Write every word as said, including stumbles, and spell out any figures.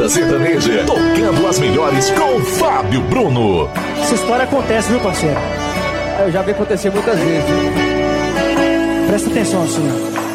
Manhã Sertaneja, tocando as melhores com Fábio Bruno. Essa história acontece, viu, parceiro? Eu já vi acontecer muitas vezes. Presta atenção, senhor.